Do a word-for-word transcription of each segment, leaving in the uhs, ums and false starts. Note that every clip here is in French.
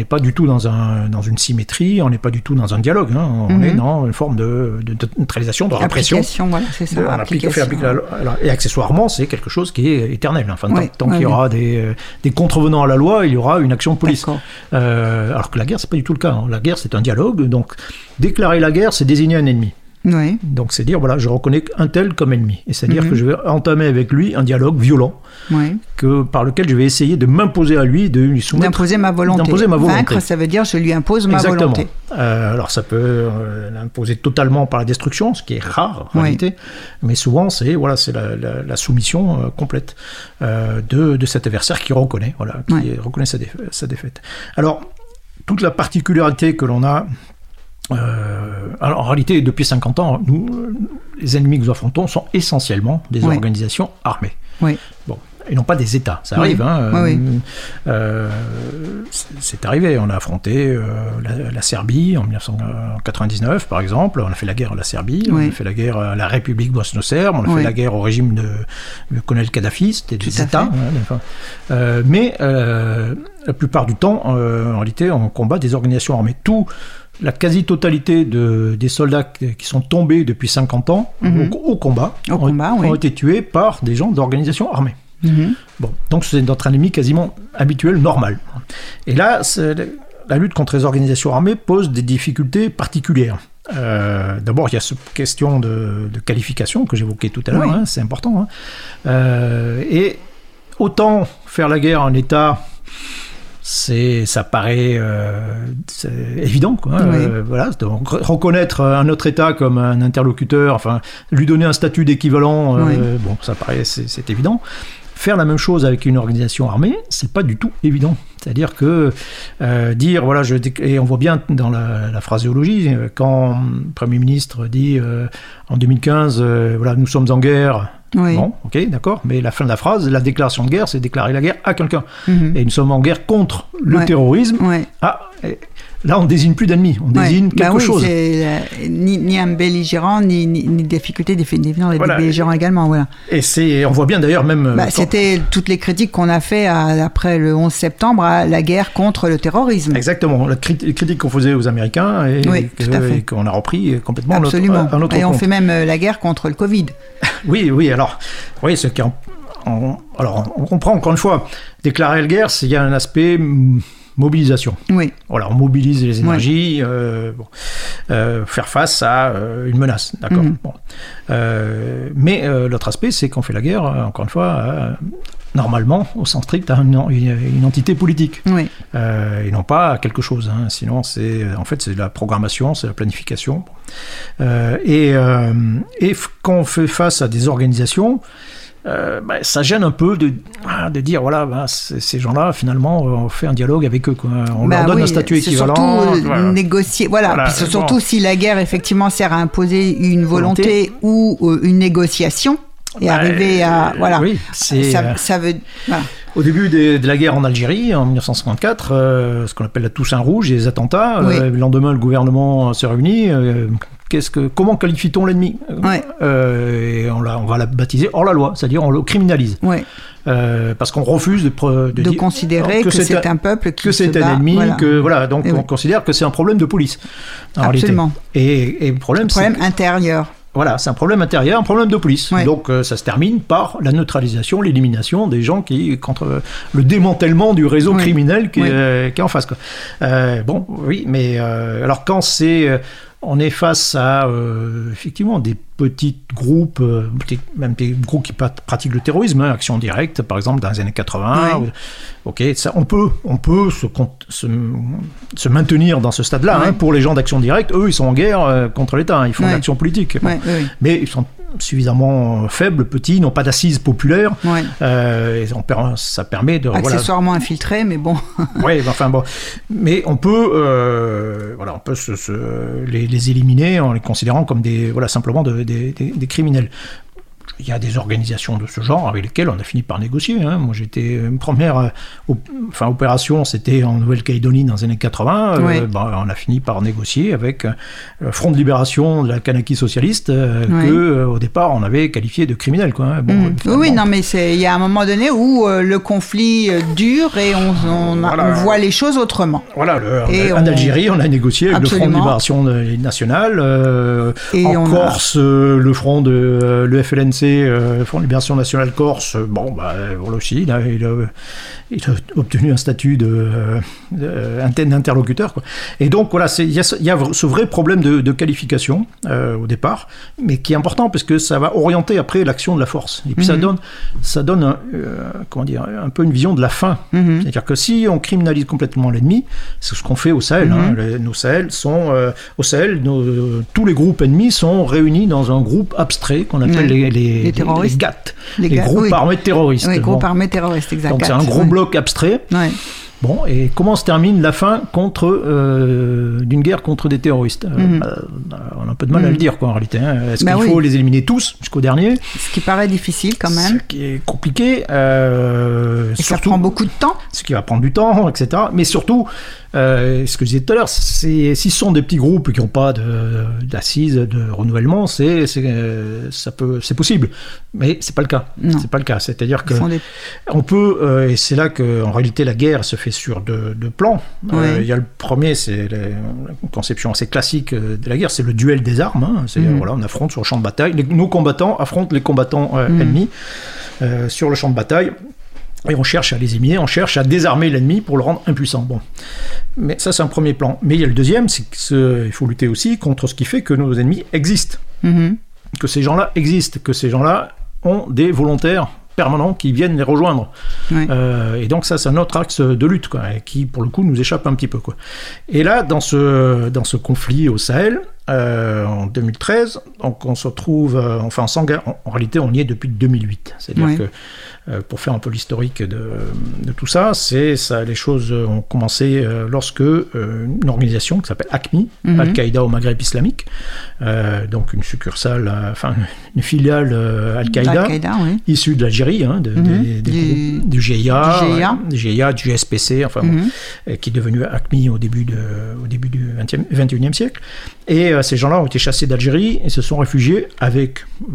n'est pas du tout dans, un, dans une symétrie, on n'est pas du tout dans un dialogue, hein. On mm-hmm. est dans une forme de, de, de neutralisation, de répression. Application, voilà, c'est ça. De, applique, fait appliquer la loi. Et accessoirement, c'est quelque chose qui est éternel. Enfin, tant, oui, tant oui, qu'il y aura oui. des, des contrevenants à la loi, il y aura une action de police. Euh, alors que la guerre, c'est pas du tout le cas. Hein. La guerre, c'est un dialogue. Donc, déclarer la guerre, c'est désigner un ennemi. Oui. Donc c'est dire, voilà, je reconnais un tel comme ennemi. Et c'est-à-dire mm-hmm. que je vais entamer avec lui un dialogue violent, oui. que, par lequel je vais essayer de m'imposer à lui, de lui soumettre... D'imposer ma volonté. D'imposer ma volonté. Vaincre, ça veut dire je lui impose ma Exactement. volonté. Euh, alors ça peut euh, l'imposer totalement par la destruction, ce qui est rare en oui. réalité, mais souvent c'est, voilà, c'est la, la, la soumission euh, complète euh, de, de cet adversaire qui reconnaît, voilà, qui oui. reconnaît sa, défa- sa défaite. Alors, toute la particularité que l'on a... Euh, alors en réalité, depuis cinquante ans, nous, les ennemis que nous affrontons sont essentiellement des oui. organisations armées. Oui. Bon, et non pas des États. Ça arrive. Oui. Hein, oui, oui. Euh, c'est, c'est arrivé. On a affronté euh, la, la Serbie en dix-neuf cent quatre-vingt-dix-neuf, par exemple. On a fait la guerre à la Serbie. Oui. On a fait la guerre à la République bosno-serbe. On a oui. fait la guerre au régime de, de colonel Kadhafi. C'était des Tout États. Hein, enfin, euh, mais euh, la plupart du temps, euh, en réalité, on combat des organisations armées. Tout La quasi-totalité de, des soldats qui sont tombés depuis cinquante ans mm-hmm. au, au combat, au ont, combat ont oui. été tués par des gens d'organisations armées. Mm-hmm. Bon, donc c'est notre ennemi quasiment habituel, normal. Et là, c'est, la lutte contre les organisations armées pose des difficultés particulières. Euh, d'abord, il y a cette question de, de qualification que j'évoquais tout à l'heure, oui. hein, c'est important. Hein. Euh, et autant faire la guerre en État... C'est, ça paraît euh, c'est évident, quoi. Oui. Euh, voilà, donc, reconnaître un autre État comme un interlocuteur, enfin, lui donner un statut d'équivalent, euh, oui. bon, ça paraît, c'est, c'est évident. Faire la même chose avec une organisation armée, c'est pas du tout évident. C'est-à-dire que euh, dire, voilà, je, et on voit bien dans la, la phraséologie, quand le Premier ministre dit euh, en deux mille quinze, euh, voilà, nous sommes en guerre. Oui. Bon, ok, d'accord, mais la fin de la phrase, la déclaration de guerre, c'est déclarer la guerre à quelqu'un. Mm-hmm. Et nous sommes en guerre contre le ouais. terrorisme. Ouais. Ah, là, on ne désigne plus d'ennemis, on ouais. désigne quelque bah oui, chose. C'est, euh, ni, ni un belligérant, ni, ni, ni difficulté définir les voilà. belligérants également. Voilà. Et c'est, on voit bien d'ailleurs même... Bah, c'était toutes les critiques qu'on a fait à, après le onze septembre à la guerre contre le terrorisme. Exactement, la crit- les critiques qu'on faisait aux Américains et, oui, que, tout à fait. et qu'on a repris complètement Absolument. à notre, à notre et compte. on fait même la guerre contre le Covid. Oui, oui, alors, oui, ce qui en, en, alors, on comprend encore une fois, déclarer la guerre, il y a un aspect mobilisation. Oui. Voilà, on mobilise les énergies, oui. euh, bon, euh, faire face à euh, une menace, d'accord. Mm-hmm. Bon. Euh, mais euh, l'autre aspect, c'est qu'on fait la guerre, euh, encore une fois, euh, normalement, au sens strict, à une, une entité politique. Oui. Euh, et non pas à quelque chose. Hein. Sinon, c'est, en fait, c'est de la programmation, c'est de la planification. Euh, et, euh, et quand on fait face à des organisations, euh, bah, ça gêne un peu de, de dire, voilà, bah, ces gens-là, finalement, on fait un dialogue avec eux. Quoi. On bah leur donne oui, un statut équivalent. Surtout voilà. négocier. Voilà. voilà Puis c'est surtout bon. Si la guerre, effectivement, sert à imposer une volonté, volonté. ou euh, une négociation. Et bah, arriver à... Voilà. Oui, c'est, ça, ça veut... Voilà. Au début de, de la guerre en Algérie, en dix-neuf cent cinquante-quatre, euh, ce qu'on appelle la Toussaint Rouge et les attentats, oui. euh, le lendemain, le gouvernement se réunit. Euh, qu'est-ce que, comment qualifie-t-on l'ennemi oui. euh, et on, la, on va la baptiser hors la loi, c'est-à-dire on le criminalise. Oui. Euh, parce qu'on refuse de, de, de dire, considérer que, que c'est, c'est un peuple qui que se c'est bat, un ennemi, voilà. que voilà, donc et on oui. considère que c'est un problème de police. En Absolument. Réalité. Et, et le problème, c'est problème c'est intérieur. Voilà, c'est un problème intérieur, un problème de police. Ouais. Donc euh, ça se termine par la neutralisation, l'élimination des gens qui contre euh, le démantèlement du réseau oui. criminel qui, oui. euh, qui est en face. Quoi. Euh, bon, oui, mais euh, alors quand c'est, euh, on est face à euh, effectivement des petits groupes, euh, même des groupes qui pratiquent le terrorisme, hein, Action Directe, par exemple, dans les années quatre-vingts. Oui. Ok, ça, on peut, on peut se, se, se maintenir dans ce stade-là. Oui. Hein, pour les gens d'Action Directe, eux, ils sont en guerre euh, contre l'État. Hein, ils font oui. de l'action politique. Oui, oui. Mais ils sont suffisamment faibles, petits, n'ont pas d'assises populaires. Oui. Euh, et on, ça permet de... Accessoirement voilà. infiltrés, mais bon... oui, enfin bon. Mais on peut, euh, voilà, on peut se, se, les, les éliminer en les considérant comme des, voilà, simplement de, des, des, des criminels. il y a des organisations de ce genre avec lesquelles on a fini par négocier. Hein. Moi, j'étais une première euh, op- enfin, opération, c'était en Nouvelle-Calédonie dans les années quatre-vingts. Oui. Euh, bah, on a fini par négocier avec euh, le Front de libération de la Kanaki socialiste euh, oui. que euh, au départ on avait qualifié de criminel. Quoi, hein. Bon, mmh. Oui, non, mais il y a un moment donné où euh, le conflit euh, dure et on, on, voilà. on voit les choses autrement. Voilà, le, et en on... Algérie, on a négocié avec Absolument. le Front de libération nationale. Euh, et en Corse, a... euh, le front de euh, le F L N C. Euh, le Front de libération nationale Corse, bon, bah, voilà aussi, il a, il, a, il a obtenu un statut de, de, d'interlocuteur. Quoi. Et donc, voilà, il y, y a ce vrai problème de, de qualification euh, au départ, mais qui est important parce que ça va orienter après l'action de la force. Et puis, mm-hmm. ça donne, ça donne un, euh, comment dire, un peu une vision de la fin. Mm-hmm. C'est-à-dire que si on criminalise complètement l'ennemi, c'est ce qu'on fait au Sahel. Mm-hmm. Hein, les, nos Sahel sont, euh, au Sahel, nos, euh, tous les groupes ennemis sont réunis dans un groupe abstrait qu'on appelle mm-hmm. les, les, les terroristes. Les G A T, les, les groupes oui. armés terroristes. Oui, groupes bon. armés terroristes, exactement. Donc c'est un gros oui. bloc abstrait. Oui. Bon, et comment se termine la fin contre, euh, d'une guerre contre des terroristes mm-hmm. euh, On a un peu de mal mm-hmm. à le dire, quoi, en réalité. Hein. Est-ce bah qu'il oui. faut les éliminer tous jusqu'au dernier ? Ce qui paraît difficile, quand même. Ce qui est compliqué. Euh, et surtout, ça prend beaucoup de temps. Ce qui va prendre du temps, et cetera. Mais surtout, euh, ce que je disais tout à l'heure, c'est, si ce sont des petits groupes qui n'ont pas de, d'assises, de renouvellement, c'est, c'est, ça peut, c'est possible. Mais ce n'est pas le cas. Non. C'est pas le cas. C'est-à-dire que des... on peut, euh, et c'est là qu'en réalité la guerre se fait sur deux, deux plans. Oui. Euh, il y a le premier, c'est la conception assez classique de la guerre, c'est le duel des armes. Hein. C'est, mmh. voilà, on affronte sur le champ de bataille. Les, nos combattants affrontent les combattants euh, mmh. ennemis euh, sur le champ de bataille. Et on cherche à les éliminer, on cherche à désarmer l'ennemi pour le rendre impuissant. Bon. Mais ça, c'est un premier plan. Mais il y a le deuxième, c'est qu'il faut lutter aussi contre ce qui fait que nos ennemis existent. Mmh. Que ces gens-là existent, que ces gens-là ont des volontaires permanents qui viennent les rejoindre. Oui. Euh, et donc ça, c'est un autre axe de lutte, quoi, qui, pour le coup, nous échappe un petit peu, quoi. Et là, dans ce, dans ce conflit au Sahel, euh, en deux mille treize, donc on se retrouve, euh, enfin, en, en, en réalité, on y est depuis deux mille huit. C'est-à-dire oui. que, euh, pour faire un peu l'historique de, de tout ça, c'est ça, les choses ont commencé euh, lorsque euh, une organisation qui s'appelle A C M I, mm-hmm. Al-Qaïda au Maghreb islamique, euh, donc une succursale, euh, enfin, une filiale euh, Al-Qaïda, Al-Qaïda oui. issue de l'Algérie, hein, de, mm-hmm. des, des du, groupes, du G I A, du G I A, ouais, du G I A, du S P C, enfin, mm-hmm. bon, qui est devenu A C M I au début, de, au début du vingt et unième siècle. Et euh, ces gens-là ont été chassés d'Algérie et se sont réfugiés avec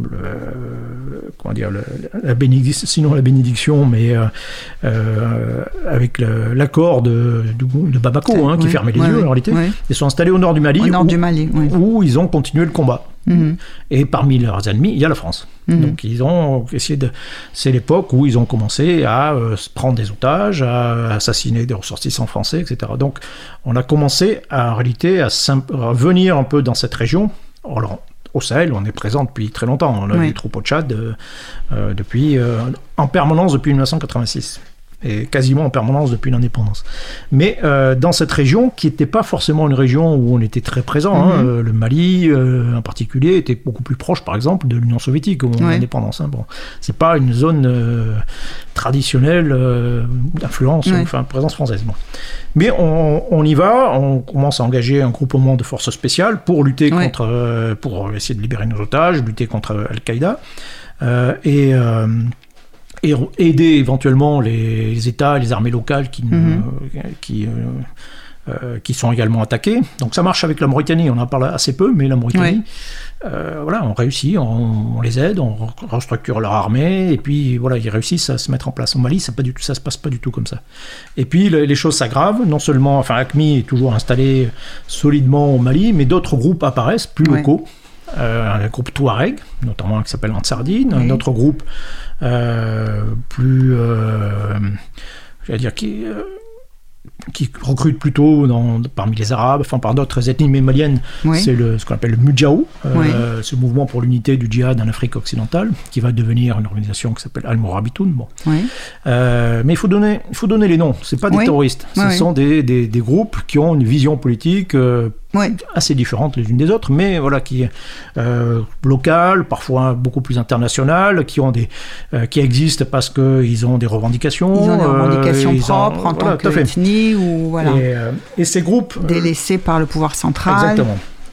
le, comment dire, le, la bénédiction, sinon la bénédiction, mais euh, euh, avec le, l'accord de, de, de Bamako, hein, qui oui, fermait les oui, yeux oui, en réalité. Oui. Ils sont installés au nord du Mali, au nord où, du Mali oui. où ils ont continué le combat. Mmh. Et parmi leurs ennemis, il y a la France. Mmh. Donc ils ont essayé de... C'est l'époque où ils ont commencé à euh, prendre des otages, à assassiner des ressortissants français, et cetera. Donc on a commencé à, en réalité à, simp... à venir un peu dans cette région. Alors, au Sahel, on est présent depuis très longtemps. On a oui. des troupes au Tchad euh, euh, depuis, euh, en permanence depuis dix-neuf cent quatre-vingt-six. Et quasiment en permanence depuis l'indépendance. Mais euh, dans cette région, qui n'était pas forcément une région où on était très présent, mm-hmm. hein, euh, le Mali euh, en particulier était beaucoup plus proche, par exemple, de l'Union soviétique au moment de l'indépendance. Hein. Bon, c'est pas une zone euh, traditionnelle euh, d'influence, ouais. enfin présence française. Bon. Mais on, on y va, on commence à engager un groupement de forces spéciales pour lutter ouais. contre, euh, pour essayer de libérer nos otages, lutter contre Al-Qaïda, euh, et euh, et aider éventuellement les, les États, les armées locales qui, mmh. euh, qui, euh, euh, qui sont également attaqués. Donc ça marche avec la Mauritanie, on en parle assez peu, mais la Mauritanie, ouais. euh, voilà, on réussit, on, on les aide, on restructure leur armée, et puis voilà, ils réussissent à se mettre en place. Au Mali, ça ne se passe pas du tout comme ça. Et puis les, les choses s'aggravent, non seulement, enfin A C M I est toujours installé solidement au Mali, mais d'autres groupes apparaissent, plus ouais. locaux. Euh, un groupe Touareg, notamment qui s'appelle Ansardine, oui. un autre groupe euh, plus, euh, j'allais dire, qui, euh, qui recrute plutôt dans, parmi les Arabes, enfin par d'autres ethnies maliennes, oui. c'est le, ce qu'on appelle le Mudjaou, euh, oui. ce mouvement pour l'unité du djihad en Afrique occidentale, qui va devenir une organisation qui s'appelle Al-Mourabitoun. Bon. Oui. Euh, mais il faut donner, il faut donner les noms, c'est pas des oui. terroristes, ce oui. sont des, des, des groupes qui ont une vision politique euh, Ouais. assez différentes les unes des autres, mais voilà, qui est euh, locales, parfois beaucoup plus internationales, qui ont des, euh, qui existent parce que ils ont des revendications, ils ont des revendications euh, propres ont, en voilà, tant qu'ethnie ou voilà. Et, euh, et ces groupes délaissés euh, par le pouvoir central. Exactement.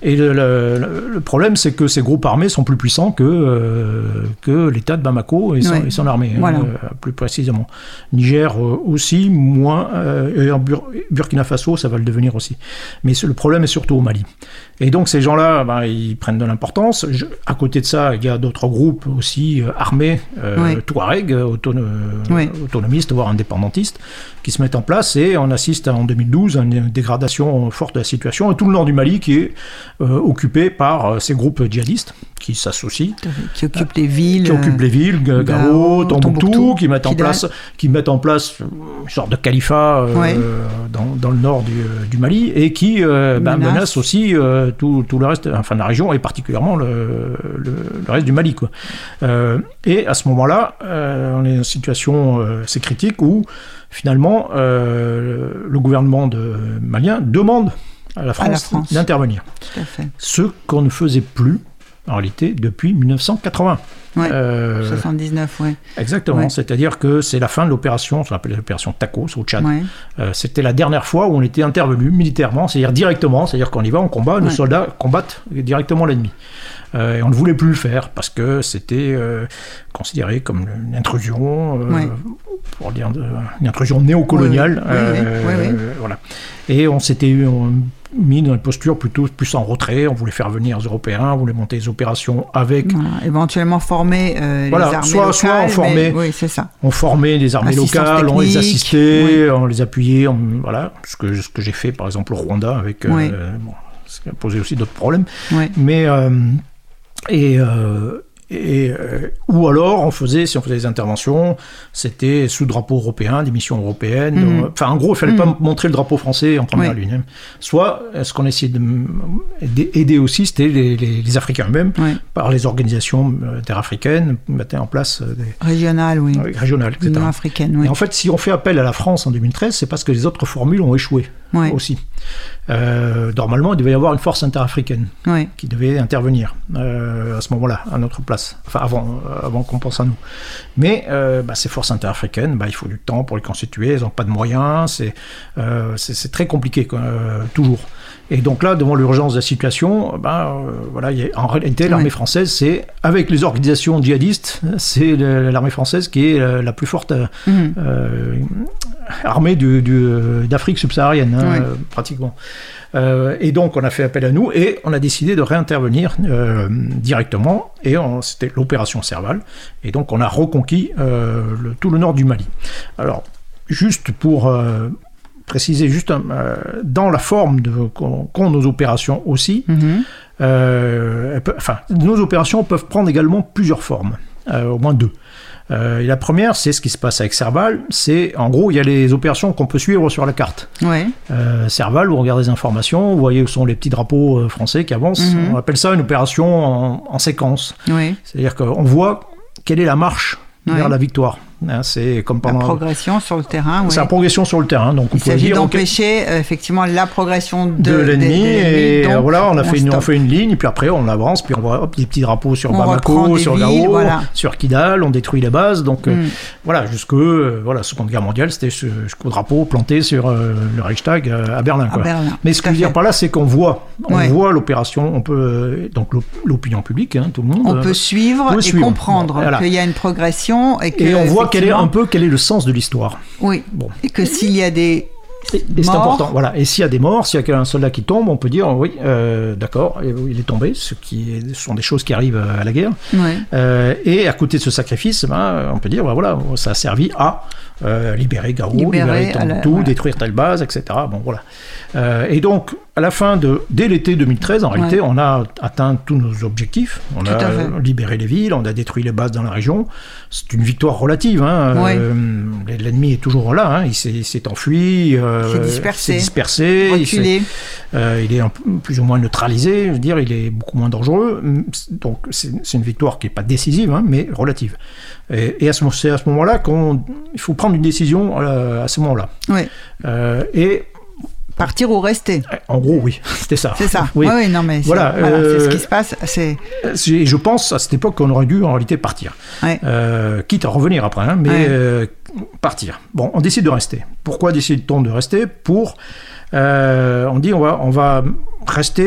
Et le, le, le problème, c'est que ces groupes armés sont plus puissants que, euh, que l'État de Bamako et son, ouais. et son armée, voilà. hein, euh, plus précisément. Niger euh, aussi, moins, euh, et en Bur- Burkina Faso, ça va le devenir aussi. Mais le problème est surtout au Mali. Et donc ces gens-là, ben, ils prennent de l'importance. Je, à côté de ça, il y a d'autres groupes aussi euh, armés, euh, ouais. Touareg, autono- ouais. autonomistes, voire indépendantistes, qui se mettent en place, et on assiste en deux mille douze à une dégradation forte de la situation, et tout le nord du Mali qui est euh, occupé par euh, ces groupes djihadistes qui s'associent, qui occupent les villes, qui occupent les villes, Gao, Gao Tombouctou, Tombouctou, qui mettent en place, qui mettent en place une sorte de califat euh, ouais. dans, dans le nord du, du Mali, et qui euh, ben, menace. menace aussi euh, tout, tout le reste, enfin la région, et particulièrement le, le, le reste du Mali, quoi. Euh, et à ce moment-là, euh, on est dans une situation euh, assez critique où finalement euh, le gouvernement de malien demande à la France, à la France. d'intervenir. Tout à fait. Ce qu'on ne faisait plus en réalité depuis dix-neuf cent quatre-vingts. Ouais, euh, soixante-dix-neuf, oui. Exactement, ouais. C'est-à-dire que c'est la fin de l'opération, on appelle l'opération Tacos au Tchad. Ouais. Euh, c'était la dernière fois où on était intervenu militairement, c'est-à-dire directement, c'est-à-dire qu'on y va, on combat, nos ouais. soldats combattent directement l'ennemi. Euh, et on ne voulait plus le faire parce que c'était euh, considéré comme une intrusion, euh, ouais. pour dire de, une intrusion néocoloniale. Oui, oui. Euh, oui, oui, oui. Voilà. Et on s'était on, mis dans une posture plutôt plus en retrait, on voulait faire venir les Européens, on voulait monter des opérations avec... Voilà, éventuellement former euh, voilà, les armées soit, locales. Soit on formait, mais, oui, c'est ça. on formait les armées Assistance locales, technique, on les assistait, oui. on les appuyait, on, voilà, ce que, ce que j'ai fait par exemple au Rwanda, avec, oui. euh, bon, ça a posé aussi d'autres problèmes, oui. mais... Euh, et... Euh, Et, euh, ou alors, on faisait, si on faisait des interventions, c'était sous drapeau européen, des missions européennes. Mmh. Donc, enfin, en gros, il ne fallait mmh. pas montrer le drapeau français en première oui. ligne. Hein. Soit, ce qu'on essayait d'aider aussi, c'était les, les, les Africains eux-mêmes, oui. par les organisations interafricaines, mettaient en place des... Régionales, oui. Euh, régionales, et cetera. Africaines, oui. Et en fait, si on fait appel à la France en deux mille treize, c'est parce que les autres formules ont échoué oui. aussi. Euh, normalement, il devait y avoir une force interafricaine oui. qui devait intervenir euh, à ce moment-là, à notre place. Enfin, avant, avant qu'on pense à nous. Mais euh, bah, ces forces interafricaines, bah, il faut du temps pour les constituer, elles n'ont pas de moyens, c'est, euh, c'est, c'est très compliqué, quoi, euh, toujours. Et donc là, devant l'urgence de la situation, bah, euh, voilà, y a, en réalité, l'armée oui. française, c'est, avec les organisations djihadistes, c'est le, l'armée française qui est la, la plus forte mmh. euh, armée du, du, d'Afrique subsaharienne, hein, oui. euh, pratiquement. Euh, et donc, on a fait appel à nous et on a décidé de réintervenir euh, directement. Et on, c'était l'opération Serval. Et donc, on a reconquis euh, le, tout le nord du Mali. Alors, juste pour euh, préciser, juste euh, dans la forme de, qu'ont, qu'ont nos opérations aussi, mm-hmm. euh, peut, enfin, nos opérations peuvent prendre également plusieurs formes, euh, au moins deux. Euh, et la première, c'est ce qui se passe avec Serval. C'est, en gros, il y a les opérations qu'on peut suivre sur la carte. Ouais. Euh, Serval, vous regardez les informations, vous voyez où sont les petits drapeaux euh, français qui avancent. Mm-hmm. On appelle ça une opération en, en séquence. Ouais. C'est-à-dire qu'on voit quelle est la marche ouais. vers la victoire. C'est comme pendant... La progression sur le terrain, oui. C'est la progression sur le terrain. Donc on Il peut s'agit dire, d'empêcher okay, effectivement la progression de, de l'ennemi. De, de l'ennemi et voilà, on, a on, fait une, on fait une ligne, et puis après on avance, puis on voit hop, des petits drapeaux sur on Bamako, sur Gao, voilà. sur Kidal, on détruit les bases. Donc mm. euh, voilà, jusque euh, voilà, Seconde Guerre mondiale, c'était jusqu'au drapeau planté sur euh, le Reichstag euh, à Berlin. Quoi. À Berlin. Mais ce que je veux dire par là, c'est qu'on voit, on ouais. voit l'opération, on peut, donc l'opinion publique, hein, tout le monde. On peut suivre peut et suivre. comprendre Voilà. qu'il y a une progression. Et, que, et on voit quel est un peu quel est le sens de l'histoire. Oui, bon. Et que s'il y a des et, et c'est important, voilà. Et s'il y a des morts, s'il y a un soldat qui tombe, on peut dire, oui, euh, d'accord, il est tombé, ce qui est, ce sont des choses qui arrivent à la guerre. Ouais. Euh, et à côté de ce sacrifice, ben, on peut dire, ben, voilà, ça a servi à euh, libérer Gao, libérer, libérer Tombouctou, voilà. détruire telle base, et cetera. Bon, voilà. Euh, et donc, à la fin de, dès l'été deux mille treize, en ouais. réalité, on a atteint tous nos objectifs. On Tout a libéré les villes, on a détruit les bases dans la région. C'est une victoire relative. Hein. Ouais. Euh, l'ennemi est toujours là. Hein. Il, s'est, il s'est enfui. Euh, il s'est dispersé. s'est dispersé reculé. Il, s'est, euh, il est un, plus ou moins neutralisé. Je veux dire, il est beaucoup moins dangereux. Donc, c'est, c'est une victoire qui n'est pas décisive, hein, mais relative. Et, et à ce, c'est à ce moment-là qu'il faut prendre une décision euh, à ce moment-là. Ouais. Euh, et partir ou rester. En gros, oui, c'était ça. C'est ça. Oui, oui, oui non, mais c'est, voilà, voilà, euh, c'est ce qui se passe. C'est... c'est... Je pense à cette époque qu'on aurait dû en réalité partir. Ouais. Euh, quitte à revenir après, hein, mais ouais. euh, partir. Bon, on décide de rester. Pourquoi décide-t-on de rester ? Pour, euh, on dit on va, on va rester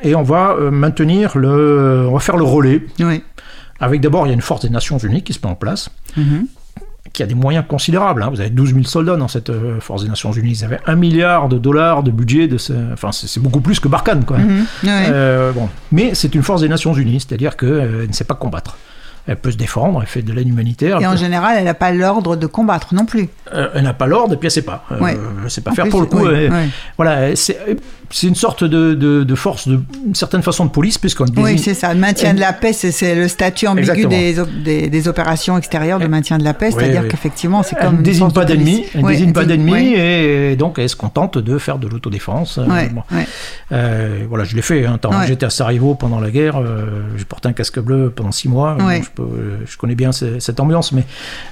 et on va euh, maintenir le, on va faire le relais. Oui. Avec d'abord, il y a une force des Nations Unies qui se met en place. Mm-hmm. Qui a des moyens considérables. Hein. Vous avez douze mille soldats dans cette euh, force des Nations Unies. Vous avez un milliard de dollars de budget. De ce... Enfin, c'est, c'est beaucoup plus que Barkhane, quoi. Mm-hmm. Ouais. Euh, bon. Mais c'est une force des Nations Unies, c'est-à-dire qu'elle euh, ne sait pas combattre. Elle peut se défendre, elle fait de l'aide humanitaire. Et en peut... général, elle n'a pas l'ordre de combattre non plus. Euh, elle n'a pas l'ordre, et puis elle ne sait pas. Euh, ouais. Elle ne sait pas en faire plus, pour le coup. Oui, elle, oui. Voilà, c'est, c'est une sorte de, de, de force, de, une certaine façon de police, puisqu'on désigne... Oui, c'est ça. Le maintien elle... de la paix, c'est, c'est le statut ambigu des, des, des opérations extérieures de maintien de la paix. C'est-à-dire oui, oui. qu'effectivement, c'est comme. Elle ne désigne pas d'ennemis. Elle ne oui, désigne pas d'ennemis, oui. et donc elle se contente de faire de l'autodéfense. Ouais, bon. ouais. Euh, voilà, je l'ai fait. Hein, ouais. J'étais à Sarajevo pendant la guerre. Euh, j'ai porté un casque bleu pendant six mois. Ouais. Donc je, peux, je connais bien ces, cette ambiance, mais,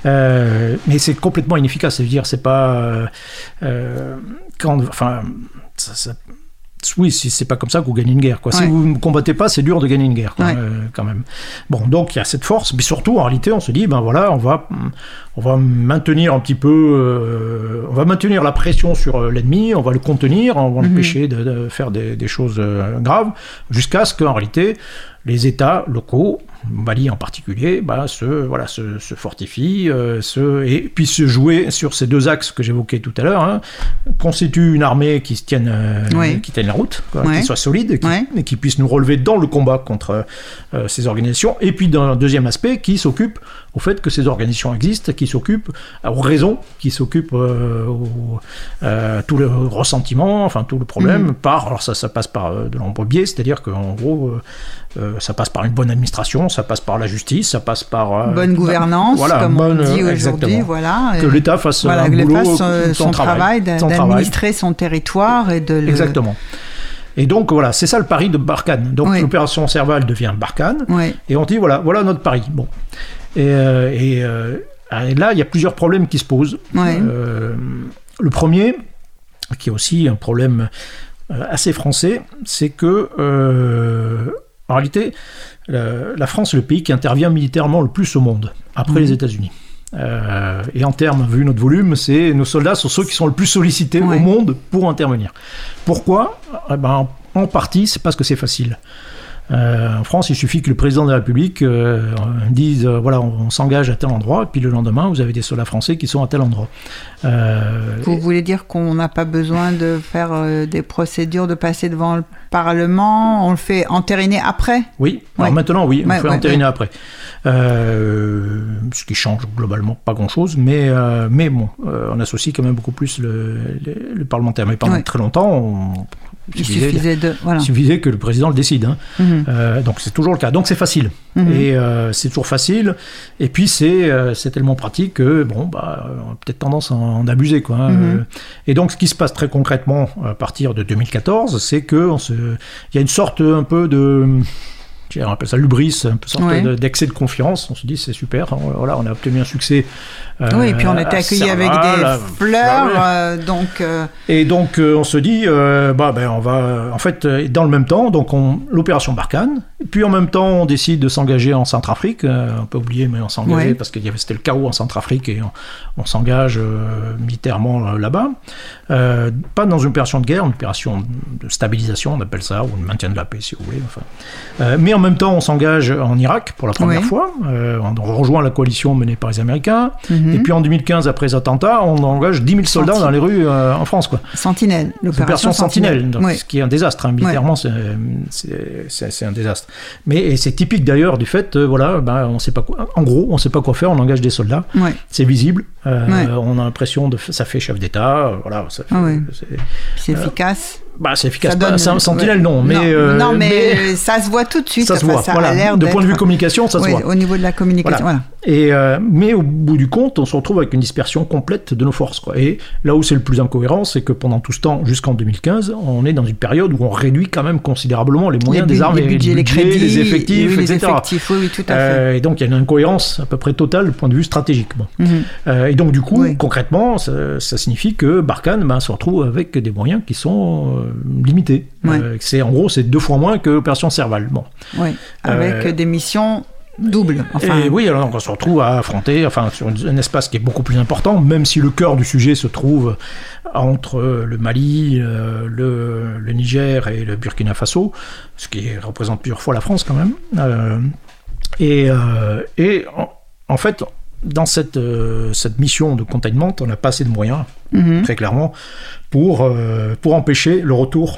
euh, mais c'est complètement inefficace. C'est-à-dire, c'est pas. Euh, euh, quand, enfin, ça, ça, oui, si c'est pas comme ça que vous gagnez une guerre. Quoi. Ouais. Si vous ne combattez pas, c'est dur de gagner une guerre, quoi, ouais. euh, quand même. Bon, donc il y a cette force, mais surtout, en réalité, on se dit, ben voilà, on va, on va maintenir un petit peu, euh, on va maintenir la pression sur l'ennemi, on va le contenir, on va mm-hmm. l'empêcher de, de faire des, des choses graves, jusqu'à ce qu'en réalité, les États locaux, Mali en particulier, bah, se, voilà, se, se fortifient, euh, se, et puis se jouer sur ces deux axes que j'évoquais tout à l'heure, hein, constitue une armée qui se tienne, euh, oui. qui tienne la route, quoi, oui. qui soit solide, qui, oui. et qui puisse nous relever dans le combat contre euh, ces organisations, et puis d'un deuxième aspect, qui s'occupe au fait que ces organisations existent, qui s'occupent aux raisons, qui s'occupent euh, au, euh, tout le ressentiment, enfin tout le problème, mmh. par, alors ça, ça passe par euh, de nombreux biais, c'est-à-dire qu'en gros, euh, euh, ça passe par une bonne administration, ça passe par la justice, ça passe par... Euh, bonne gouvernance, voilà, comme bonne, on dit aujourd'hui, voilà. Que l'État fasse voilà, un que boulot, fasse son, son travail, son d'administrer travail. son territoire et de le... Exactement. Et donc voilà, c'est ça le pari de Barkhane. Donc oui. l'opération Serval devient Barkhane, oui. et on dit voilà, voilà notre pari. Bon. Et, euh, et, euh, et là, il y a plusieurs problèmes qui se posent. Oui. Euh, le premier, qui est aussi un problème assez français, c'est que, euh, en réalité, la, la France est le pays qui intervient militairement le plus au monde, après mmh. les États-Unis. Euh, et en termes, vu notre volume, c'est, nos soldats sont ceux qui sont le plus sollicités ouais. au monde pour intervenir. Pourquoi ? Eh ben, en partie, c'est parce que c'est facile. Euh, en France, il suffit que le président de la République euh, dise euh, voilà, on, on s'engage à tel endroit, et puis le lendemain, vous avez des soldats français qui sont à tel endroit. Euh, vous voulez dire qu'on n'a pas besoin de faire euh, des procédures, de passer devant le Parlement, on le fait entériner après ? Oui, alors ouais. maintenant, oui, on ouais, le fait ouais, entériner ouais. après. Euh, ce qui change globalement pas grand-chose, mais, euh, mais bon, euh, on associe quand même beaucoup plus le, le, le parlementaire. Mais pendant ouais. très longtemps, on, il suffisait, suffisait, de, voilà. suffisait que le président le décide. Hein. Mm-hmm. Euh, donc c'est toujours le cas. Donc c'est facile. Mm-hmm. Et euh, c'est toujours facile. Et puis c'est, euh, c'est tellement pratique que, bon, bah, on a peut-être tendance à en abuser, quoi. Hein. Mm-hmm. Et donc ce qui se passe très concrètement à partir de deux mille quatorze, c'est qu'il y a une sorte un peu de... on appelle ça l'ubris, une sorte ouais. d'excès de confiance. On se dit c'est super, voilà, on a obtenu un succès. Euh, oui, et puis on était accueillis avec des fleurs, bah, ouais. euh, donc. Euh... Et donc euh, on se dit, euh, bah ben on va, en fait, dans le même temps, donc on, l'opération Barkhane. Puis en même temps, on décide de s'engager en Centrafrique. Euh, on peut oublier, mais on s'engage ouais. parce que c'était le chaos en Centrafrique et on, on s'engage euh, militairement là-bas. Euh, pas dans une opération de guerre, une opération de stabilisation, on appelle ça, ou de maintien de la paix, si vous voulez. Enfin. Euh, mais en même temps, on s'engage en Irak pour la première oui. fois. Euh, on rejoint la coalition menée par les Américains. Mm-hmm. Et puis en deux mille quinze, après les attentats, on engage dix mille soldats Sentinelle. Dans les rues euh, en France, quoi. Sentinelle, l'opération Sentinelle, Sentinelle donc, oui. ce qui est un désastre. Hein, militairement, oui. c'est, c'est, c'est, c'est un désastre. Mais et c'est typique d'ailleurs du fait, euh, voilà, ben, on sait pas quoi, en gros, on ne sait pas quoi faire, on engage des soldats. Oui. C'est visible. Euh, oui. On a l'impression de ça fait chef d'État. Euh, voilà, ça fait, ah oui. c'est, c'est euh, efficace. Bah, c'est efficace. Ça Pas, donne, c'est un Sentinelle, ouais. non. Mais, non, euh, non, mais, mais ça se voit tout de suite. Ça se enfin, voit. Ça voilà. a l'air de point de vue communication, ça se oui, voit. Au niveau de la communication, voilà. voilà. Et, euh, mais au bout du compte, on se retrouve avec une dispersion complète de nos forces, quoi. Et là où c'est le plus incohérent, c'est que pendant tout ce temps, jusqu'en deux mille quinze, on est dans une période où on réduit quand même considérablement les moyens les des armées, les budgets, les, budgets, crédits, les effectifs, oui, et cetera. Les effectifs, oui, oui, tout à fait. Euh, et donc il y a une incohérence à peu près totale du point de vue stratégique. Bon. Mm-hmm. Euh, et donc du coup, oui. concrètement, ça, ça signifie que Barkhane ben, se retrouve avec des moyens qui sont euh, limités. Oui. Euh, c'est en gros, c'est deux fois moins que l'opération Serval. Bon. Oui. Avec euh, des missions double. Enfin... Et oui, alors on se retrouve à affronter, enfin, sur un espace qui est beaucoup plus important, même si le cœur du sujet se trouve entre le Mali, le, le Niger et le Burkina Faso, ce qui représente plusieurs fois la France quand même. Euh, et, euh, et en, en fait, dans cette, euh, cette mission de containment, on n'a pas assez de moyens, mm-hmm. très clairement, pour, euh, pour empêcher le retour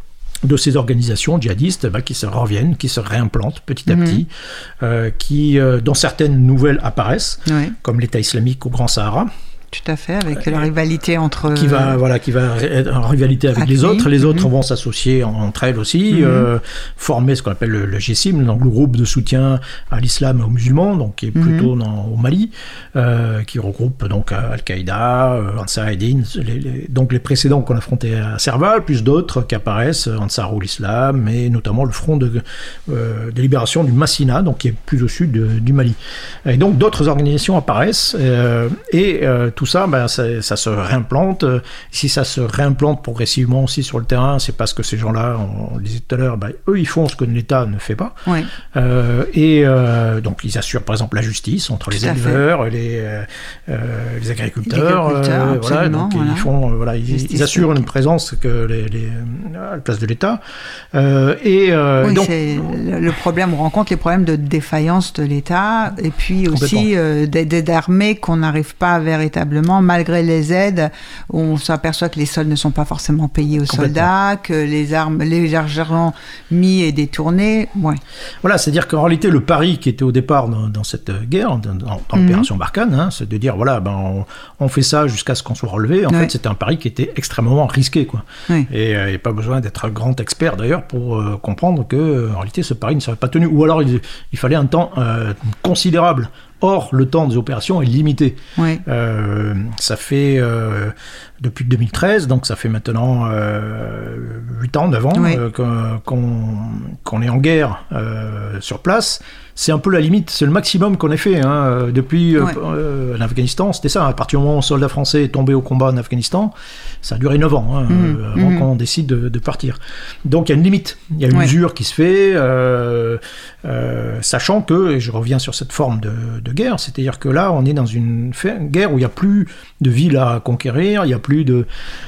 de ces organisations djihadistes bah, qui se reviennent, qui se réimplantent petit à mmh. petit, euh, qui, euh, dont certaines nouvelles apparaissent, oui. comme l'État islamique au Grand Sahara. Tout à fait, avec euh, la rivalité entre... Qui va, voilà, qui va être en rivalité avec les autres. Les mmh. autres vont s'associer entre elles aussi, mmh. euh, former ce qu'on appelle le, le G S I M, donc le groupe de soutien à l'islam et aux musulmans, donc qui est plutôt mmh. dans, au Mali, euh, qui regroupe donc Al-Qaïda, euh, Ansar Eddin, les, les, donc les précédents qu'on affrontait à Serval, plus d'autres qui apparaissent, Ansar ou l'islam, et notamment le front de, euh, de libération du Massina, donc qui est plus au sud de, du Mali. Et donc d'autres organisations apparaissent, euh, et euh, tout ça, ben, ça, ça se réimplante. Si ça se réimplante progressivement aussi sur le terrain, c'est parce que ces gens-là, on, on le disait tout à l'heure, ben, eux, ils font ce que l'État ne fait pas. Oui. Euh, et euh, donc, ils assurent, par exemple, la justice entre les éleveurs, les, euh, les agriculteurs. Les agriculteurs euh, voilà, donc, voilà. Ils, font, voilà, ils, ils assurent une présence que les, les, à la place de l'État. Euh, et euh, oui, donc, c'est le problème, on rencontre les problèmes de défaillance de l'État, et puis aussi euh, d'aide armée qu'on n'arrive pas véritablement, malgré les aides, on s'aperçoit que les soldes ne sont pas forcément payés aux soldats, que les armes, les argent mis et détournés. Ouais. Voilà, c'est-à-dire qu'en réalité, le pari qui était au départ dans, dans cette guerre, dans, dans mm-hmm. l'opération Barkhane, hein, c'est de dire voilà, ben on, on fait ça jusqu'à ce qu'on soit relevé. En ouais. fait, c'était un pari qui était extrêmement risqué, quoi. Ouais. Et euh, il n'y a pas besoin d'être un grand expert d'ailleurs pour euh, comprendre que en réalité, ce pari ne serait pas tenu. Ou alors, il, il fallait un temps euh, considérable. Or, le temps des opérations est limité. Oui. Euh, ça fait euh, depuis deux mille treize, donc ça fait maintenant euh, huit ans, neuf ans oui. euh, qu'on, qu'on est en guerre euh, sur place. C'est un peu la limite, c'est le maximum qu'on ait fait hein, depuis ouais. euh, l'Afghanistan. C'était ça, à partir du moment où un soldat français est tombé au combat en Afghanistan, ça a duré neuf ans hein, mmh. euh, avant mmh. qu'on décide de, de partir. Donc il y a une limite, il y a une ouais. usure qui se fait, euh, euh, sachant que, et je reviens sur cette forme de, de guerre, c'est-à-dire que là on est dans une, une guerre où il n'y a plus de villes à conquérir, il n'y a plus de,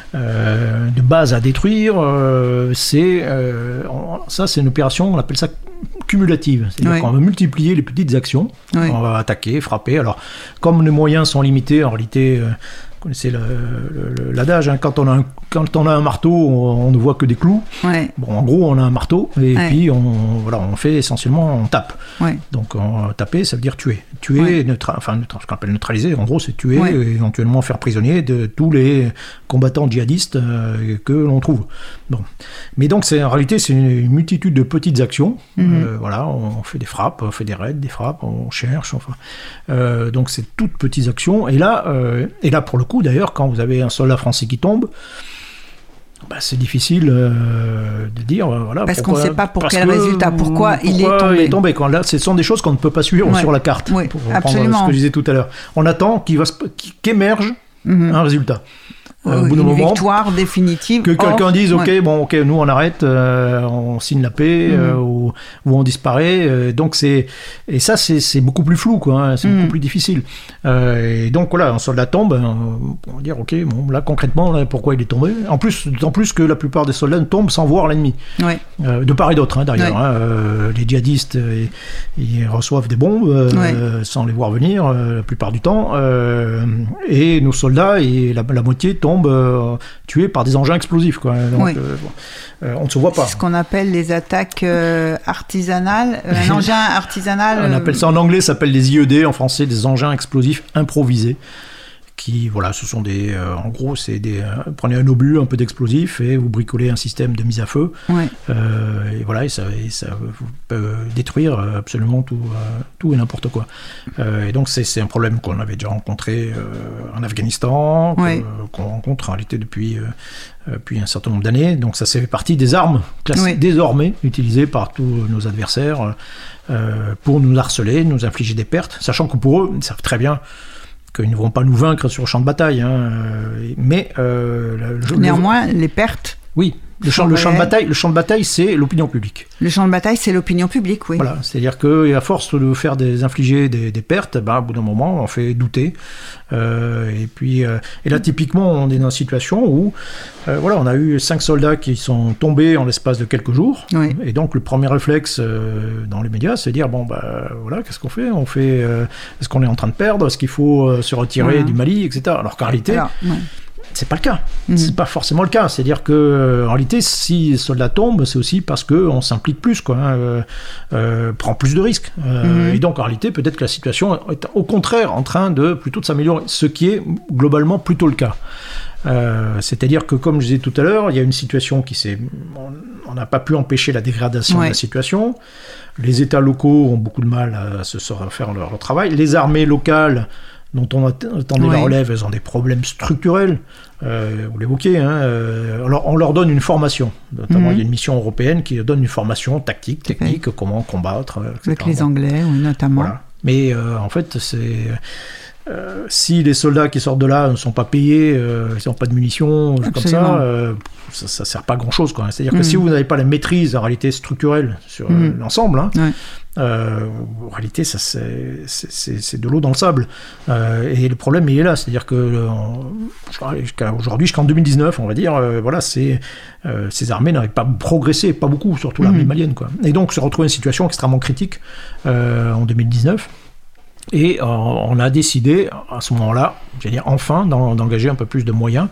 euh, de bases à détruire, euh, c'est, euh, ça c'est une opération, on appelle ça cumulative, c'est-à-dire oui. qu'on va multiplier les petites actions, oui. on va attaquer, frapper, alors comme les moyens sont limités, en réalité, euh, vous connaissez le, le, l'adage, hein, quand, on a un, quand on a un marteau, on, on ne voit que des clous, ouais. bon en gros on a un marteau, et ouais. puis on, voilà, on fait essentiellement, on tape, ouais. donc on, taper ça veut dire tuer, tuer, ouais. neutra, enfin ce qu'on appelle neutraliser, en gros c'est tuer, ouais. et éventuellement faire prisonnier de tous les combattants djihadistes euh, que l'on trouve. Bon. Mais donc c'est, en réalité c'est une multitude de petites actions, mm-hmm. euh, voilà, on fait des frappes, on fait des raids, des frappes, on cherche, enfin, euh, donc c'est toutes petites actions, et là, euh, et là pour le coup d'ailleurs, quand vous avez un soldat français qui tombe, bah, c'est difficile euh, de dire euh, voilà, parce pourquoi, qu'on ne sait pas pour quel résultat, pourquoi, pourquoi il est tombé. Il est tombé quand là, ce sont des choses qu'on ne peut pas suivre ouais. sur la carte, oui, pour reprendre ce que je disais tout à l'heure. On attend qu'il va, qu'émerge mm-hmm. un résultat. Euh, au bout d'un moment, victoire définitive. Que quelqu'un or, dise, ok, ouais. bon, ok, nous on arrête, euh, on signe la paix, mmh. euh, ou, ou on disparaît. Euh, donc c'est et ça c'est, c'est beaucoup plus flou, quoi. Hein, c'est mmh. beaucoup plus difficile. Euh, et donc voilà, un soldat tombe, on va dire, ok, bon, là concrètement, là, pourquoi il est tombé. En plus, d'autant plus que la plupart des soldats tombent sans voir l'ennemi. Ouais. Euh, de part et d'autre, hein, d'ailleurs. Ouais. Hein, euh, les djihadistes, euh, ils reçoivent des bombes euh, ouais. sans les voir venir euh, la plupart du temps. Euh, et nos soldats, et la, la moitié tombent Euh, tués par des engins explosifs, quoi. Donc, oui. euh, euh, on ne se voit pas. C'est ce qu'on appelle les attaques euh, artisanales. Un engin artisanal. On appelle ça en anglais, ça s'appelle des I E D, en français des engins explosifs improvisés. Qui, voilà, ce sont des, euh, en gros, c'est des, euh, prenez un obus, un peu d'explosif, et vous bricolez un système de mise à feu, ouais. euh, et voilà, et ça, et ça vous peut détruire absolument tout, euh, tout et n'importe quoi. Euh, et donc c'est, c'est un problème qu'on avait déjà rencontré euh, en Afghanistan, ouais. que, qu'on rencontre en réalité depuis, euh, depuis un certain nombre d'années. Donc ça, c'est fait partie des armes classées, ouais. désormais utilisées par tous nos adversaires euh, pour nous harceler, nous infliger des pertes, sachant que pour eux, ils savent très bien qu'ils ne vont pas nous vaincre sur le champ de bataille, hein, mais... Euh, le, Néanmoins, le... les pertes... Oui, Le champ, le champ de bataille, le champ de bataille, c'est l'opinion publique. Le champ de bataille, c'est l'opinion publique, oui. Voilà, c'est-à-dire qu'à force de faire des infliger des, des pertes, ben, au bout d'un moment, on fait douter. Euh, et puis, euh, et là, typiquement, on est dans une situation où, euh, voilà, on a eu cinq soldats qui sont tombés en l'espace de quelques jours. Oui. Et donc, le premier réflexe euh, dans les médias, c'est de dire bon, bah, voilà, qu'est-ce qu'on fait On fait, euh, est-ce qu'on est en train de perdre Est-ce qu'il faut euh, se retirer voilà. du Mali, et cetera. Alors qu'en réalité. Alors, ouais. C'est pas le cas. Mmh. C'est pas forcément le cas. C'est-à-dire que, en réalité, si les soldats tombent, c'est aussi parce qu'on s'implique plus, quoi, hein, euh, euh, prend plus de risques. Euh, mmh. Et donc, en réalité, peut-être que la situation est au contraire en train de plutôt de s'améliorer, ce qui est globalement plutôt le cas. Euh, c'est-à-dire que, comme je disais tout à l'heure, il y a une situation qui s'est... On n'a pas pu empêcher la dégradation ouais. de la situation. Les États locaux ont beaucoup de mal à se à faire leur, leur travail. Les armées locales, dont on attendait oui. la relève, elles ont des problèmes structurels. Euh, vous l'évoquez, hein, euh, alors on leur donne une formation. Notamment, mmh. il y a une mission européenne qui donne une formation tactique, technique, okay. comment combattre. et cetera. Avec les Anglais, oui, notamment. Voilà. Mais euh, en fait, c'est... Euh, si les soldats qui sortent de là ne sont pas payés, euh, ils n'ont pas de munitions, comme ça, euh, ça ne sert pas à grand-chose, quoi. C'est-à-dire mmh. que si vous n'avez pas la maîtrise en réalité structurelle sur mmh. euh, l'ensemble, hein, ouais. euh, en réalité, ça, c'est, c'est, c'est de l'eau dans le sable. Euh, et le problème, il est là. C'est-à-dire que jusqu'à aujourd'hui, jusqu'en deux mille dix-neuf, on va dire, euh, voilà, c'est, euh, ces armées n'avaient pas progressé, pas beaucoup, surtout l'armée mmh. malienne, quoi. Et donc, se retrouver une situation extrêmement critique euh, en deux mille dix-neuf. Et euh, on a décidé, à ce moment-là, je veux dire, enfin, d'en, d'engager un peu plus de moyens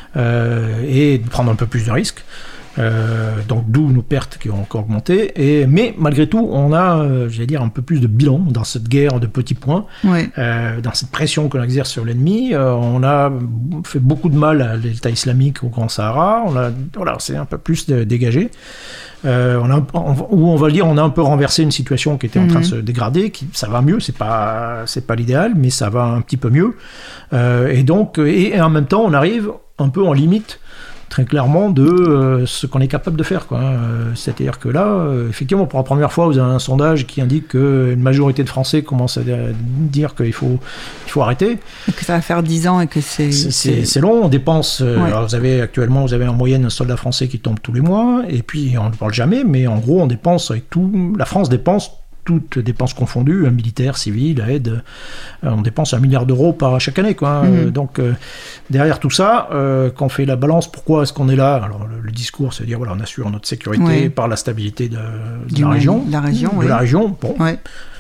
euh, et de prendre un peu plus de risques. Euh, donc d'où nos pertes qui ont encore augmenté. Et, mais malgré tout, on a, euh, j'allais dire, un peu plus de bilan dans cette guerre de petits points, oui. euh, dans cette pression qu'on exerce sur l'ennemi. Euh, on a fait beaucoup de mal à l'État islamique au Grand Sahara. On a, voilà, c'est un peu plus de, dégagé. Euh, on a, on, ou on va dire, on a un peu renversé une situation qui était en mmh. train de se dégrader. Qui, ça va mieux, c'est pas, c'est pas l'idéal, mais ça va un petit peu mieux. Euh, et donc, et, et en même temps, on arrive un peu en limite. Très clairement de euh, ce qu'on est capable de faire, quoi. Euh, c'est-à-dire que là, euh, effectivement, pour la première fois, vous avez un sondage qui indique qu'une majorité de Français commence à dire qu'il faut, il faut arrêter. Et que ça va faire dix ans et que c'est... C'est, c'est, c'est long, on dépense... Euh, ouais. Alors vous avez actuellement, vous avez en moyenne un soldat français qui tombe tous les mois, et puis on ne parle jamais, mais en gros, on dépense avec tout... La France dépense toutes dépenses confondues, militaire, civil, aide, euh, on dépense un milliard d'euros par chaque année, quoi. Mmh. Euh, donc euh, derrière tout ça, euh, quand on fait la balance, pourquoi est-ce qu'on est là ? Alors le, le discours, c'est de dire voilà, on assure notre sécurité ouais. par la stabilité de, de la région, la région, de oui. la région. Bon, ouais.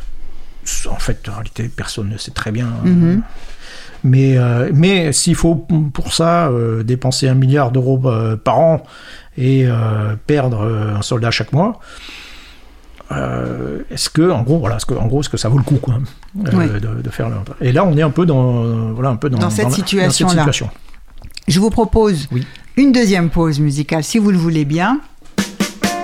en fait, en réalité, personne ne sait très bien. Mmh. Euh, mais euh, mais s'il faut pour ça euh, dépenser un milliard d'euros euh, par an et euh, perdre euh, un soldat chaque mois. Euh, est-ce que en gros voilà est-ce que en gros est-ce que ça vaut le coup quoi euh, oui. de, de faire le... et là on est un peu dans voilà un peu dans, dans cette dans, situation dans cette là situation. Je vous propose oui. une deuxième pause musicale si vous le voulez bien